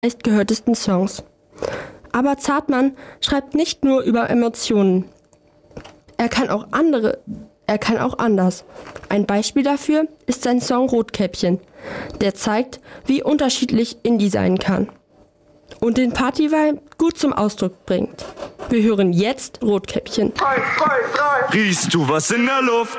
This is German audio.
meistgehörtesten Songs. Aber Zartmann schreibt nicht nur über Emotionen. Er kann auch anders. Ein Beispiel dafür ist sein Song Rotkäppchen, der zeigt, wie unterschiedlich Indie sein kann und den Party-Vibe gut zum Ausdruck bringt. Wir hören jetzt Rotkäppchen. 1, 2, 3. Riechst du was in der Luft?